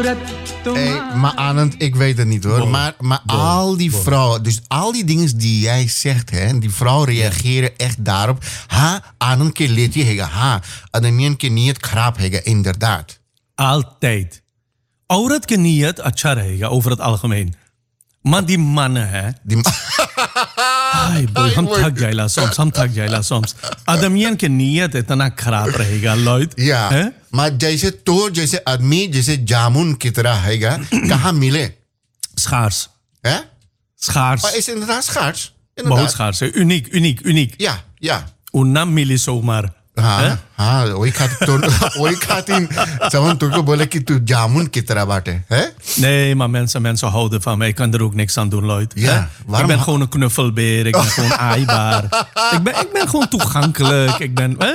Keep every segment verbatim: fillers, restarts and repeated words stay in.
Hey, maar Anand, ik weet het niet hoor. Boy, maar maar boy, al die boy. vrouwen, dus al die dingen die jij zegt, hè, die vrouwen reageren yeah. echt daarop. Ha, Anand ke leedje hega. Ha, adamien ke niyat kharab hega, inderdaad. Altijd. Aurat ke niyat acha rahega, over het algemeen. Maar die mannen, hè. Die ma- Ay, boy, हम थक जाएला soms, हम थक जाएला soms. आदमियन की नीयत इतना खराब रहेगा, लॉयड. या, मां जैसे तो जैसे आदमी जैसे जामुन की तरह हैगा, कहाँ मिले? Schaars. Hè? Schaars. Maar is inderdaad schaars? बहुत schaars, hè. Uniek, uniek, uniek. Ja, ja. Una mili zomaar. हाँ हाँ वही खाती तो वही खाती जब तुमको बोले कि तू जामुन की तरह बाटे है nee maar mensen mensen houden van mij ik kan er ook niks aan doen Lloyd ja, ik ben gewoon een knuffelbeer ik ben gewoon aaibaar ik ben ik ben gewoon toegankelijk ik ben hè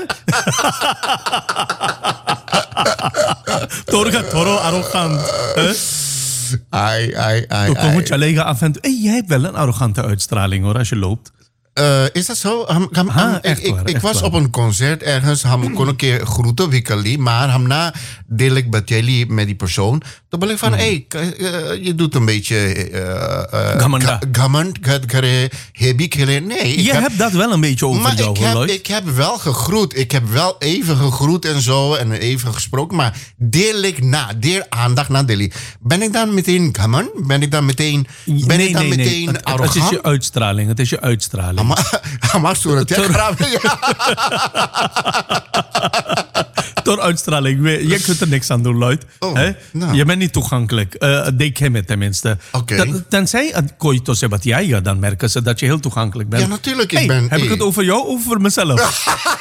Torga toro arrogant hè ai ai ai toen moet je alleen af en toe hey, jij hebt wel een arrogante uitstraling hoor als je loopt. Uh, is dat zo? Ham, ham, ham, ha, ik, waar, ik, ik was waar. op een concert ergens. Ham kon een keer groeten wikkelen. Maar ham na deel ik met jullie met die persoon. Toen ben ik van, hé, mm. hey, uh, je doet een beetje... Uh, uh, Gamand. Heb Nee. Ik je heb, hebt dat wel een beetje over maar jou, ik heb, Lloyd. ik heb wel gegroet. Ik heb wel even gegroet en zo. En even gesproken. Maar deel ik na. Deel aandacht na deel ik. Ben ik dan meteen gamand? Ben ik dan meteen... Ben nee, ik dan nee, meteen nee. arrogant? Het is je uitstraling. Het is je uitstraling. Maar surat ya kharaab है Door uitstraling. Je kunt er niks aan doen, Lloyd. Oh, nou. Je bent niet toegankelijk. Uh, denk hem het tenminste. Okay. Ten, tenzij het koitos is wat jij gaat, dan merken ze dat je heel toegankelijk bent. Ja, natuurlijk. Ik hey, ben, heb hey. ik het over jou of over mezelf?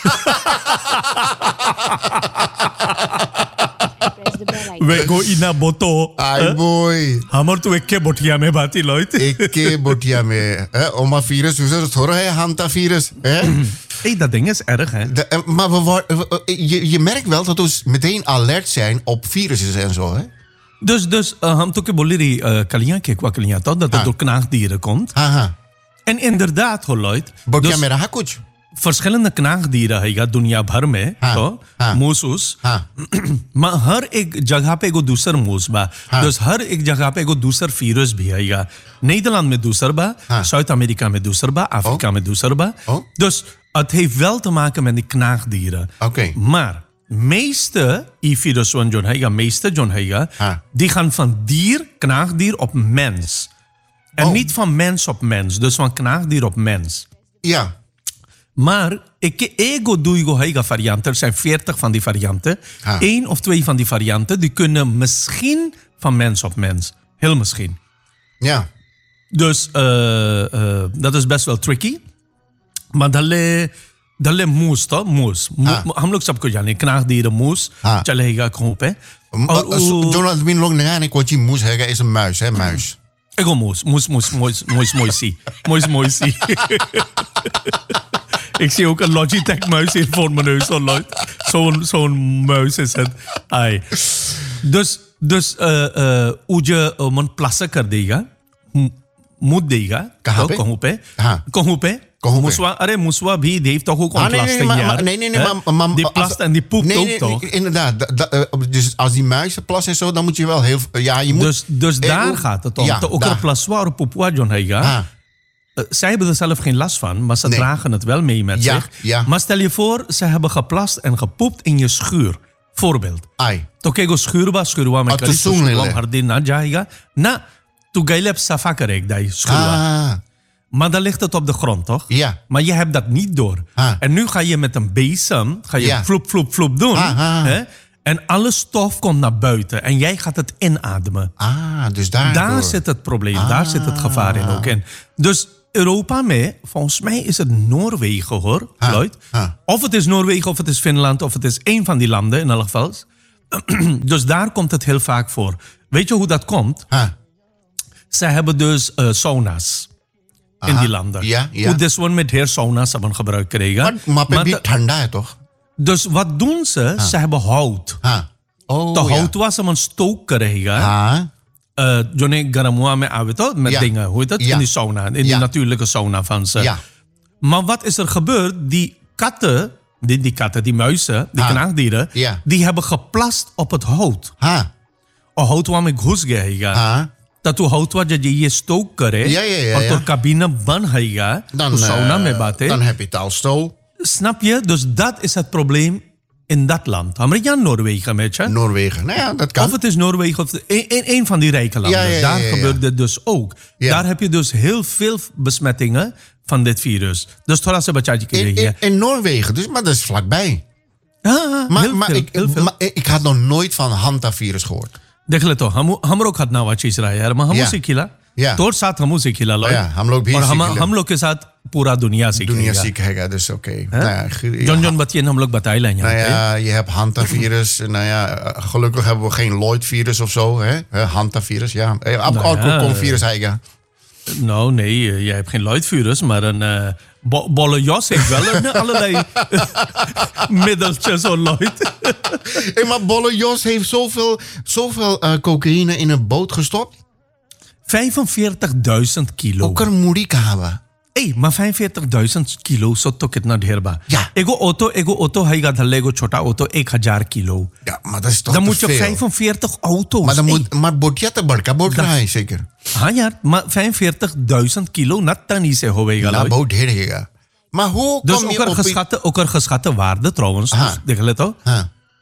We go ina boto. Ay boy. Hamar tu ikke botiya mein baati Lloyd. Ikke botiya mein. Oma virus, dus thora hai hanta virus. Hey, dat ding is erg, hè? De, uh, maar we, we, je, je merkt wel dat we meteen alert zijn op virussen en zo, hè? Dus, dus uh, ham to ke boli rahi kaliyan ke kwa kaliyan to dat het door knaagdieren komt. Aha. En inderdaad, hoor, Lloyd. Botiya mein raha kuch. verschillende knaagdieren है दुनिया भर में हाँ, तो हाँ, मूस हाँ, हर एक जगह पे एगो दूसर मूस बा हाँ, dus हर एक जगह पे एगो दूसर वीरस भी है Nederland में दूसर बा हाँ, Zuid-Amerika में दूसर बा Afrika oh, में दूसर बा oh, dus het heeft wel te maken met die knaagdieren okay, maar meeste i virus van John Heiga meeste John Heiga हाँ, die gaan van dier knaagdier op mens en oh, niet niet van mens op mens dus van knaagdier op mens ja. Maar ik ego doe ik heiga varianten. Er zijn veertig van die varianten. Ah. Eén of twee van die varianten die kunnen misschien van mens op mens. Heel misschien. Ja. Dus uh, uh, dat is best wel tricky. Maar dat le dat le moes toch? Moes. हम लोग सबको जाने knaagdieren moes. चलेगा खोप है. John admin लोग नहीं कोची moes हैगा is een muis hè muis. Ik go moes moes moes moes moes moesie moes moesie. Ik zie ook een Logitech muis hier voor mijn neus. Zo'n zo'n muis is het. Ai. Dus, dus uh, uh, hoe je uh, mijn plassen kan देगा moet देगा कहूँ पे कहूँ पे मुसवा अरे मुसवा भी heeft toch ook een plastic jaar. Nee nee nee maar die plast en die poept nee, ook nee, toch. Inderdaad. Dus als die muizen plassen en zo dan moet je wel heel ja je moet. Dus dus daar gaat het om. Ook een plassoir poepwa John Heiga. Uh, zij hebben er zelf geen last van, maar ze nee. dragen het wel mee met ja, zich. Ja. Maar stel je voor, ze hebben geplast en gepoept in je schuur. Voorbeeld. Ai. तो केगो schuurba schuurwa में करी तो schuurwa हर दिन ना जाएगा ना तू गैले अब सफा करेगा दाई schuurwa. Maar dan ligt het op de grond, toch? Ja. Maar je hebt dat niet door. Ha. En nu ga je met een bezem, ga je ja. vloep, vloep, vloep doen. Ha, ha. Hè? En alle stof komt naar buiten. En jij gaat het inademen. Ah, dus daardoor. Daar zit het probleem. Ah. Daar zit het gevaar in ook in. Dus Europa mee, volgens mij is het Noorwegen hoor, ha. Lloyd. Ha. Of het is Noorwegen, of het is Finland, of het is één van die landen in elk geval. Dus daar komt het heel vaak voor. Weet je hoe dat komt? Ha. Ze hebben dus uh, sauna's. Aha. In die landen. Ja, ja. Hoe dit one met heer sauna's hebben gebruikt gekregen. Maar het is ठंडा toch? Dus wat doen ze? Ha. Ze hebben hout. Ha. Oh, de ja. hout was een stook krijgen. Ha. Uh, जो ने गर्म हुआ में आवे तो met ja. dingen, hoe heet dat? Ja. In die sauna, in die ja. natuurlijke sauna van ze. Ja. Maar wat is er gebeurd? Die katten, die, die katten, die muizen, die ha. knaagdieren, ja. die hebben geplast op het hout. Ha. और हौतवा में घुस गया हैगा हाँ तो तू हौतवा जब ये स्टोक करे Ja, ja, ja, और ja. तो cabine बन हैगा dan, तो sauna eh, में बातें dan heb je het al stoel. snap je dus dat is het probleem in dat land Amerika Noorwegen met je Noorwegen. Nou ja, dat kan. of het is Noorwegen of een, een, een van die rijke landen. Ja, ja, ja, Daar ja, ja. gebeurt dit dus ook. Ja. Daar heb je dus heel veel besmettingen van dit virus. Dus थोड़ा सा बचा के In, रहिए. in, in Noorwegen, dus, maar dat is vlakbij. हाँ, Maar, heel maar, veel, ik, heel veel. maar ik had nog nooit van hantavirus gehoord. देख ले तो हम हम लोग खतना हुआ चीज रहा है यार हम या. सीखिला या. तोर साथ हम सीखिला लो Ja, हम लोग भी और हम सीखिला. हम लोग के साथ पूरा दुनिया Dunia सीखेगा ziek हैगा, dus oké. Okay. Nou ja, ge- John ja, John बतियन हम लोग बताए ला nou यहाँ पे ja, je hebt hantavirus. Nou ja, gelukkig hebben we geen Lloyd-virus of zo. Hè? Hè, hantavirus, ja. Eh, Ab- Nou ja. Alcoholvirus हैगा. Nou nee, jij hebt geen luidvirus, maar een uh, bo bolle jas heeft wel een, allerlei middeltjes of luid. Hey, maar Bolle Jos heeft zoveel, zoveel uh, cocaïne in een boot gestopt. vijfenveertigduizend kilo. Ook een moeilijk hebben. Hey, maar vijfenveertigduizend kilo so तो कितना ढेर बा Ja. एगो ऑटो एगो ऑटो हैगा धल्ले एगो छोटा ऑटो एक हजार kilo Ja, maar dat is toch dan te moet je veel. vijfenveertig auto's Maar dan Hey, moet, maar Botja te barka boot rijden, zeker. हाँ यार maar vijfenveertigduizend kilo नत्ता नहीं से होवेगा Na लोग boot heerlijke. Maar hoe dus kom je ook er op... die- geschatte ook er geschatte waarde trouwens Aha. dus, देख ले तो Huh,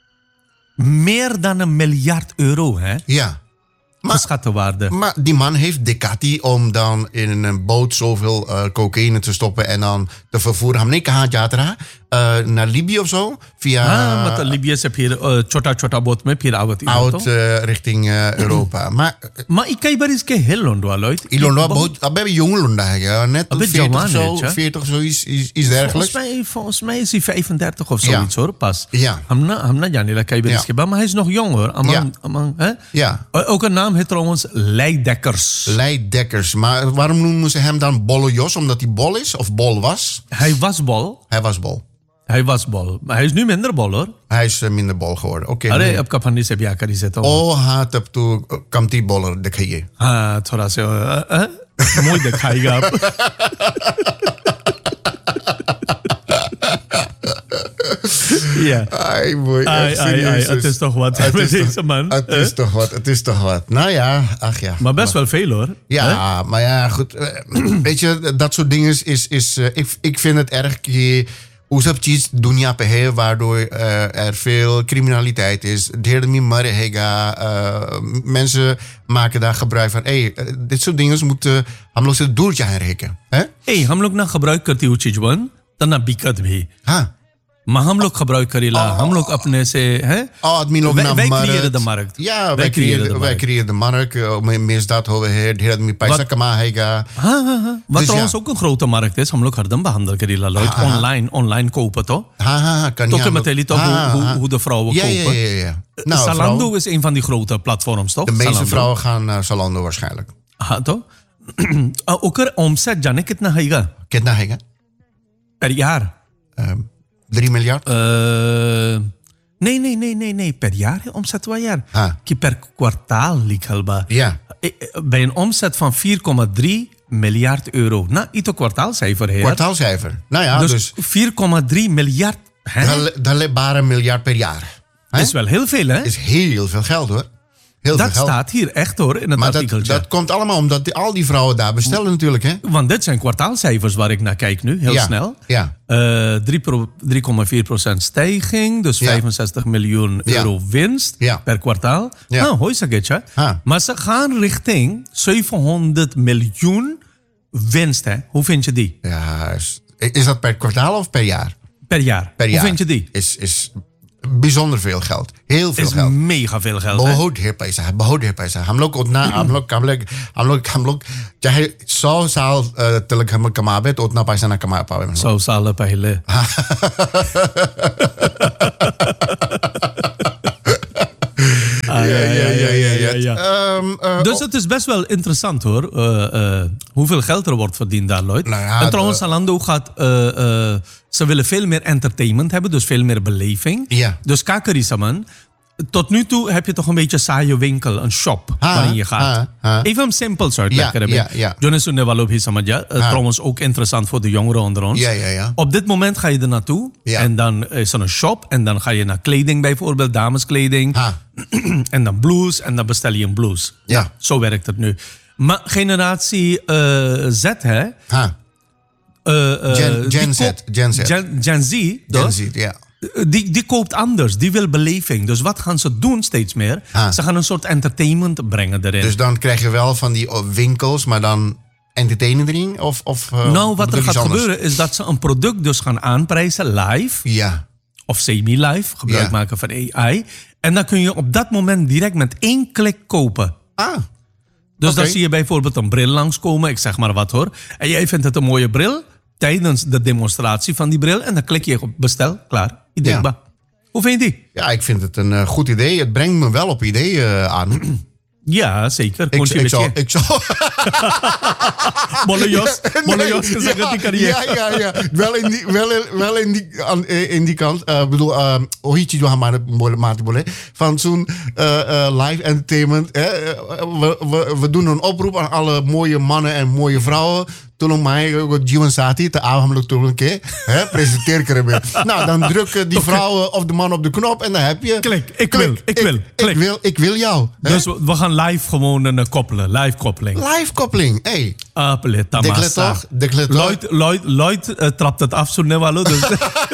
meer dan een miljard euro hè ja. Maar, geschatte waarde maar die man heeft Ducati om dan in een boot zoveel uh, cocaïne te stoppen en dan te vervoeren. Hamne kaha jatra uh, naar Libië of zo? Via हाँ मतलब लीबिया से फिर छोटा छोटा बोट में फिर आवती oud uh, richting uh, Europa. Maar maar ik kijk eens के हेल लोंडवा Lloyd Ilona boot, abbe hebben jonge lunda hè, net Abbe veertig jawaan, zo, weet je. veertig of zoiets, iets, iets volgens dergelijks. mij, volgens mij is hij vijfendertig of Ja. zoiets hoor, pas. Ja. Hamna, hamna जाने लगा कई बार Ja. इसके बाद, maar hij is nog jong hoor. Among, Ja. among, hè? Ja. O- Ook een naam heet trouwens Leidekkers. Leidekkers. Maar waarom noemen ze hem dan Bolle Jos? Omdat hij bol is of bol was? Hij was bol. Hij was bol. Hij was bol. Maar hij is nu minder bol hoor. Hij is uh, minder bol geworden. Oké. अरे nee. अब कफनी से ब्याह करी से तो Oh, हाँ तब तो कमती बॉलर दिखाइए. हाँ थोड़ा से अ, अ, मुंह दिखाएगा आप Ja. Ai, boy. Ai, echt ai, ai, serieus. het is toch wat Het met is deze toch- man. Het is toch wat, het is toch wat. Nou ja, ach ja. Maar best wel veel hoor. Ja, maar ja, goed. eh, Weet je, dat soort dingen is... is, is eh, ik, ik vind het erg... कि वो सब चीज दुनिया पे है waardoor uh, er veel criminaliteit is. ढेर में मर रहेगा. Uh, mensen maken daar gebruik van. Hey, uh, dit soort dingen moeten हम लोग से दूर जाए रहेगा. हैं? ए हम लोग ना gebruik करती हूँ चीज वन तो ना बिकत भी हाँ. maar हम लोग gebruik करेला हम लोग अपने से हैं Oh, het min ook wij, naar wij markt. creëren de markt Ja, wij creëren, wij markt creëren de markt. uh, Met misdaad होवे है. ढेर आदमी पैसा Wat- कमाएगा. हाँ हाँ हाँ wat Dus trouwens ja. ook een grote markt is हम लोग हरदम behandel करेला लोग हाँ, हाँ. online online kopen toch Ha, ha, ha, kan toch niet je aan- meteen toch Ha, hoe, ha, hoe, ha. hoe de vrouwen Ja, ja, kopen ja, ja. Nou, Zalando vrouw- is een van die grote platforms toch de meeste Zalando. vrouwen gaan naar Zalando waarschijnlijk. हाँ तो अ, ओकर omzet जाने कितना हैगा Kiतना हैगा? per jaar Um, drie miljard? Uh, nee, nee, nee, nee, nee. Per jaar hè, omzet wel jaar. Ah. Ki per kwartaal likhal ba. Ja. Eh, eh, Bij een omzet van vier komma drie miljard euro. Nou, ito kwartaalcijfer heer. Kwartaalcijfer. Nou ja, dus, dus vier komma drie miljard. Hè? dat, dat ligt bare een miljard per jaar. Hè? Is wel heel veel, hè? is heel veel geld hoor. Heel dat veel geld. staat hier echt hoor, in het Maar dat, artikeltje. dat komt allemaal omdat die, al die vrouwen daar bestellen natuurlijk. Hè? Want dit zijn kwartaalcijfers waar ik naar kijk nu, heel Ja, snel. ja. Uh, drie komma vier procent stijging, dus Ja. vijfenzestig miljoen Ja. euro winst Ja. per kwartaal. Ja. Nou, hoi Sagetja. Ha. Maar ze gaan richting zevenhonderd miljoen winst. Hè? Hoe vind je die? Ja, is, is dat per kwartaal of per jaar? Per jaar. Per Hoe jaar. vind je die? Is, is bijzonder veel geld. Heel veel Is geld. mega veel geld. hè? बहुत ढेर पैसा है बहुत ढेर पैसा है हम लोग उतना हम लोग हम लोग हम लोग हम लोग चाहे सौ साल अ, तक हम लोग कमावे तो उतना पैसा ना कमा पावे हम लोग। Zo साल पहले. Ah, ja, ja, ja, ja, ja, ja. Ehm, eh, Dus het is best wel interessant hoor, uh, uh, hoeveel geld er wordt verdiend daar, Lloyd. Nou ja, en trouwens, de- Zalando gaat, uh, uh, ze willen veel meer entertainment hebben, dus veel meer beleving. Ja. Dus kakeri saman, tot nu toe heb je toch een beetje saaie winkel, een shop Ha, waarin je gaat. ha, ha. Even simpels uitleggen. Ja, ja, ja. Jonas Unewalop Hisamaja, trouwens ook interessant voor de jongeren onder ons. Ja, ja, ja. Op dit moment ga je er naartoe Ja. en dan is er een shop en dan ga je naar kleding bijvoorbeeld, dameskleding. Ha. En dan blues en dan bestel je een blues. Ja. Zo werkt het nu. Maar generatie uh, Z, hè? Ha. Uh, uh, Gen, die Gen Z. koopt- Gen Z. Gen, Gen Z, Gen dus, Z, ja. die, die koopt anders. Die wil beleving. Dus wat gaan ze doen steeds meer? Ah. Ze gaan een soort entertainment brengen erin. Dus dan krijg je wel van die oh, winkels, maar dan entertainen erin? Of, of, uh, nou, wat bedoel er je gaat iets anders? gebeuren is dat ze een product dus gaan aanprijzen live. Ja. Of semi-live. Gebruik Ja. maken van A I. En dan kun je op dat moment direct met één klik kopen. Ah, Dus Oké. dan zie je bijvoorbeeld een bril langskomen. Ik zeg maar wat hoor. En jij vindt het een mooie bril. Tijdens de demonstratie van die bril. En dan klik je op bestel. Klaar. Idekba. Hoe vind je die? ja, ik vind het een eh, goed idee. Het brengt me wel op ideeën uh, aan. Ja, zeker. ik, ik, zou, ik zou... Molle Jos. Molle Jos gezegd die carrière. Ja, ja, ja. Wel in die, wel in, wel in die, aan, in die kant. Ik uh, bedoel, uh, Ohichi Johamane van zo'n uh, uh, live entertainment. Eh, we, we, we doen een oproep aan alle mooie mannen en mooie vrouwen. Toen mij Jiwan Sati te avondelijk toen een keer presenteer ik er weer. Nou, dan drukken die vrouwen of de man op de knop en dan heb je. Klik, ik wil, ik wil, Ik, klik. ik wil, ik wil jou. Hè? Dus we we gaan live gewoon een koppelen. Live koppeling. Live koppeling, hey. Appele, Deklet tamasa. toch? Deklet toch? Lloyd, Lloyd, Lloyd uh, trapt het af, zo Newalo. Dus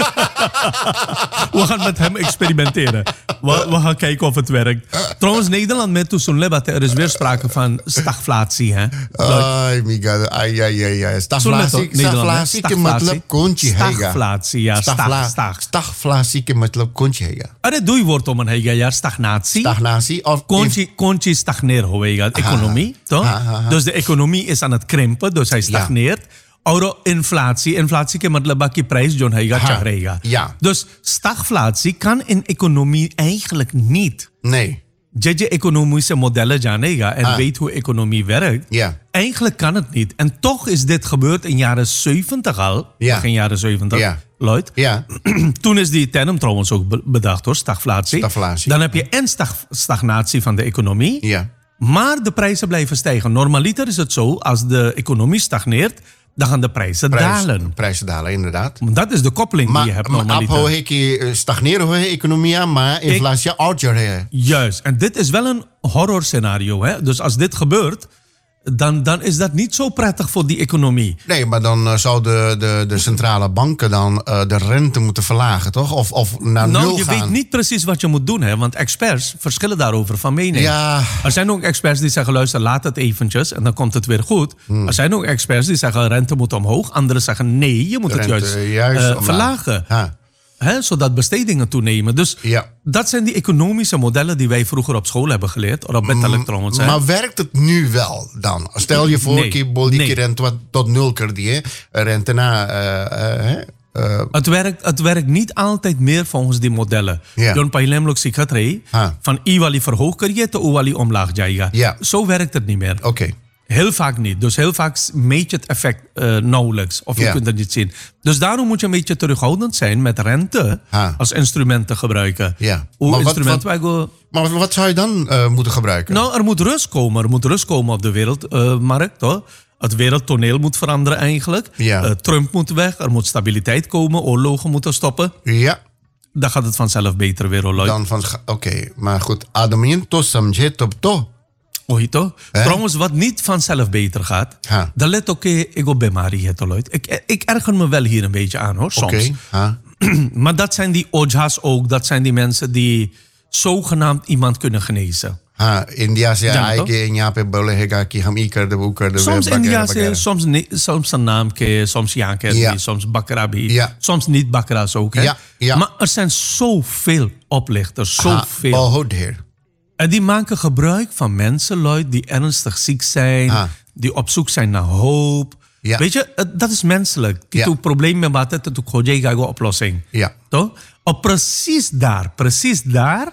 we gaan met hem experimenteren. We, we gaan kijken of het werkt. Trouwens, Nederland met toen zo'n lebat, er is weer sprake van stagflatie. Hè? Ay, my God. Ay, ay, ay, ay. Stagflatie, stagflatie के मतलब कौन ची है या? Stagflatie, ja. Stag, stag. Stagflatie के मतलब कौन ची है या? अरे दो ही woord om een hega, ja. Stagnatie. Stagnatie of Kontje, kontje stagneert, hoewel de economie. Toch? Ha, ha, ha. Dus de economie is aan het krimpen, dus hij stagneert. Euro inflatie, inflatie ke matlab ki prijs John hega Ha, chahrega. ja. Dus stagflatie kan in economie eigenlijk niet. Nee. Je je economische modellen janega en Ah. weet hoe economie werkt. Ja. Eigenlijk kan het niet. En toch is dit gebeurd in jaren zeventig al. Ja. Begin jaren zeventig. Ja. Lloyd. Ja. Toen is die term trouwens ook be- bedacht hoor, stagflatie. Stagflatie. Dan heb je en stag- stagnatie van de economie. Ja. Maar de prijzen blijven stijgen. Normaliter is het zo, als de economie stagneert, dan gaan de prijzen Prijs, dalen. prijzen dalen, inderdaad. Want dat is de koppeling die je hebt Maar normaliter. ap heki stagneren hoe economie, maar inflatie ouder hè. Juist. En dit is wel een horror scenario. Hè? Dus als dit gebeurt, dan, dan is dat niet zo prettig voor die economie. Nee, maar dan uh, zou de, de, de centrale banken dan uh, de rente moeten verlagen, toch? Of, of naar Nou, nul je gaan. weet niet precies wat je moet doen, hè? Want experts verschillen daarover van mening. Ja. Er zijn ook experts die zeggen, luister, laat het eventjes en dan komt het weer goed. Hmm. Er zijn ook experts die zeggen, rente moet omhoog. Anderen zeggen, nee, je moet het Rente juist, juist eh, omlaag. verlagen. Ha. Hè, zodat bestedingen toenemen. Dus Ja. dat zijn die economische modellen die wij vroeger op school hebben geleerd. Of betalek trouwens. hè. Maar werkt het nu wel dan? Stel je voor, Nee. dat bol die Nee. rente wat tot nul keer die rente na. Uh, uh, uh, Het werkt, het werkt niet altijd meer volgens die modellen. Ja. Don pailemlok sikatre Ha. van iwali verhoog kariet te uwali omlaag jaiga. Ja. Zo werkt het niet meer. Oké. Okay. Heel vaak niet. Dus heel vaak meet je het effect uh, nauwelijks. Of je Ja. kunt het niet zien. Dus daarom moet je een beetje terughoudend zijn met rente Ha. als instrument te gebruiken. Ja. Hoe Maar wat- instrument wat- wij go- Maar wat zou je dan uh, moeten gebruiken? Nou, er moet rust komen. Er moet rust komen op de wereldmarkt. Uh, het wereldtoneel moet veranderen eigenlijk. Ja. Uh, Trump moet weg. Er moet stabiliteit komen. Oorlogen moeten stoppen. Ja. Dan gaat het vanzelf beter weer, Lloyd. Dan van. Oké, okay. Maar goed. Adamien to samje top to. Ojito. Hè? Trouwens, wat niet vanzelf beter gaat, Ha. dan let ook ik op Bemari het, Lloyd. Ik, ik erger me wel hier een beetje aan, hoor, soms. Oké. Ha. Maar dat zijn die ojas ook. Dat zijn die mensen die zogenaamd iemand kunnen genezen. Ha. India se Ja, ai toch? ke nyape bole hega ki ham iker de boeker de Soms bagara, Indiase, bagara. soms, ne- soms een naamke, soms Yankerbi, Ja. soms Bakrabi, Ja. soms niet Bakra's ook. Hè? Ja, ja. Maar er zijn zoveel oplichters, Ha. zoveel. Oh, dear. En die maken gebruik van mensen, Lloyd, die ernstig ziek zijn, Ah. die op zoek zijn naar hoop. Ja. Weet je, het- dat is menselijk. Ja. Het probleem met wat het is, het is oplossing. Ja. Toch? Op precies daar, precies daar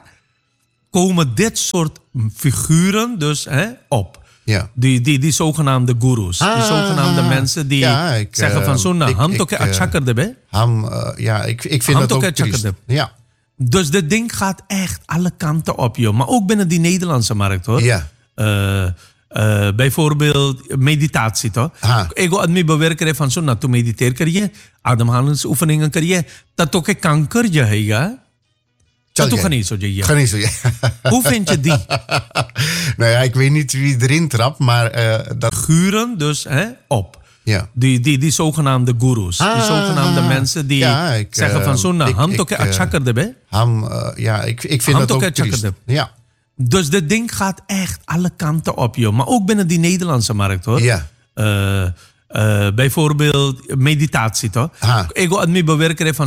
komen dit soort figuren dus hè, op. Ja. Die, die, die zogenaamde gurus. die Ah, zogenaamde mensen die ja, ik, zeggen eh, van zo'n ik- ham ik, toke eh, achakerde be. Ham, uh, ja, ik, ik vind Ham dat ook toch triest. het Ja. Dus dit ding gaat echt alle kanten op, joh. Maar ook binnen die Nederlandse markt, hoor. Ja. Uh, uh, bijvoorbeeld meditatie, toch? Ah. Ik wil het bewerken van zo, nou, toen mediteer kan je, ademhalingsoefeningen kan je, dat ook een kanker je hebt, ja? Dat ook niet zo, ja. Ga niet zo, ja. Hoe vind je die? Nou ja, ik weet niet wie erin trapt, maar uh, dat... Guren dus, hè, op. Ja. Die, die, die zogenaamde gurus. Ah, die zogenaamde mensen die ja, ik, zeggen van zo, nou, ham toch een chakra erbij? Ham, uh, ja, ik, ik vind ham dat ook triest. Ja. Dus dit ding gaat echt alle kanten op, joh. Maar ook binnen die Nederlandse markt, hoor. Ja. Uh, uh, bijvoorbeeld meditatie, toch? Ah. Ik wil het bewerken van